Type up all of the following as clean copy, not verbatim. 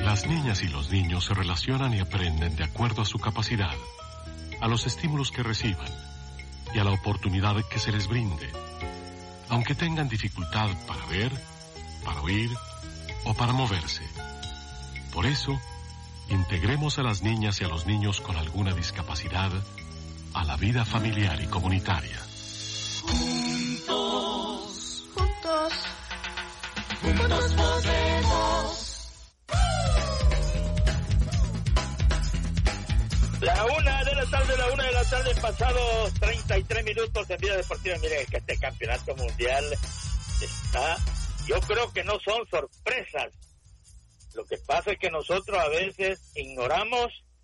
Las niñas y los niños se relacionan y aprenden de acuerdo a su capacidad, a los estímulos que reciban y a la oportunidad que se les brinde, aunque tengan dificultad para ver, para oír o para moverse. Por eso, integremos a las niñas y a los niños con alguna discapacidad a la vida familiar y comunitaria. Juntos, juntos, juntos podemos. La una de la tarde, pasados 33 minutos en Vida Deportiva. Miren, que este campeonato mundial está, yo creo que no son sorpresas. Lo que pasa es que nosotros a veces ignoramos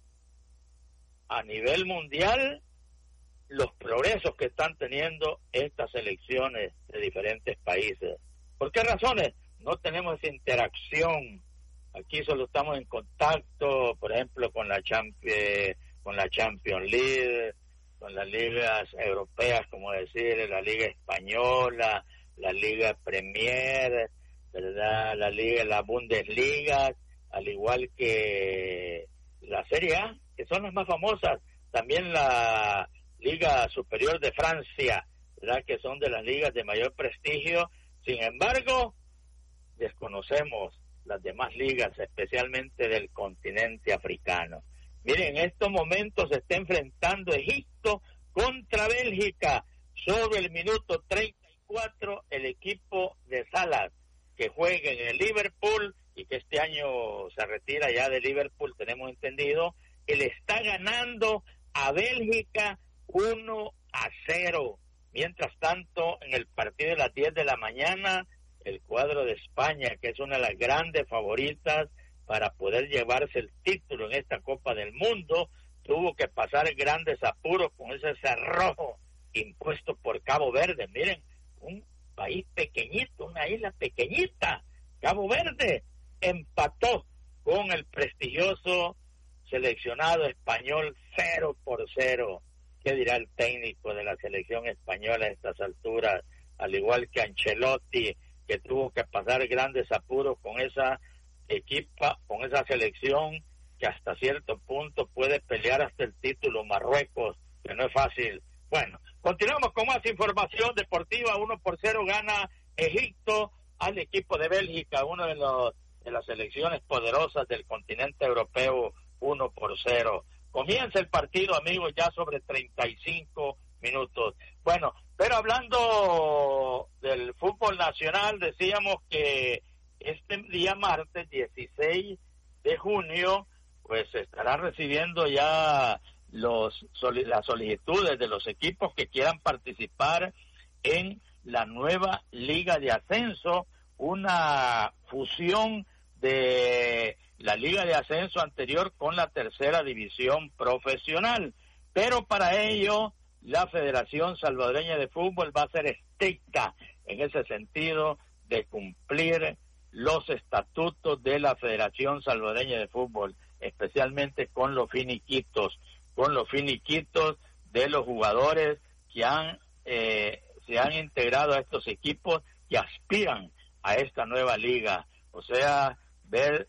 a nivel mundial los progresos que están teniendo estas selecciones de diferentes países. ¿Por qué razones? No tenemos esa interacción. Aquí solo estamos en contacto, por ejemplo, con la Champions League, con las ligas europeas, como decir, la Liga Española, la Liga Premier, ¿verdad? La Bundesliga, al igual que la Serie A, que son las más famosas. También la Liga Superior de Francia, ¿verdad? Que son de las ligas de mayor prestigio. Sin embargo, desconocemos las demás ligas, especialmente del continente africano. Miren, en estos momentos se está enfrentando Egipto contra Bélgica. Sobre el minuto 34, el equipo de Salah, que juega en el Liverpool y que este año se retira ya de Liverpool, tenemos entendido, él está ganando a Bélgica 1-0. Mientras tanto, en el partido de las 10 de la mañana, el cuadro de España, que es una de las grandes favoritas para poder llevarse el título en esta Copa del Mundo, tuvo que pasar grandes apuros con ese cerrojo impuesto por Cabo Verde. Miren, un país pequeñito, una isla pequeñita, Cabo Verde, empató con el prestigioso seleccionado español 0-0. ¿Qué dirá el técnico de la selección española a estas alturas? Al igual que Ancelotti, que tuvo que pasar grandes apuros con esa equipa, con esa selección que hasta cierto punto puede pelear hasta el título. Marruecos, que no es fácil. Bueno, continuamos con más información deportiva. 1-0 gana Egipto al equipo de Bélgica, uno de las selecciones poderosas del continente europeo. 1-0. Comienza el partido, amigos, ya sobre 35 minutos. Bueno, pero hablando del fútbol nacional, decíamos que este día martes 16 de junio, pues se estará recibiendo ya las solicitudes de los equipos que quieran participar en la nueva Liga de Ascenso, una fusión de la Liga de Ascenso anterior con la tercera división profesional. Pero para ello, la Federación Salvadoreña de Fútbol va a ser estricta en ese sentido de cumplir los estatutos de la Federación Salvadoreña de Fútbol, especialmente con los finiquitos de los jugadores que se han integrado a estos equipos que aspiran a esta nueva liga. O sea, ver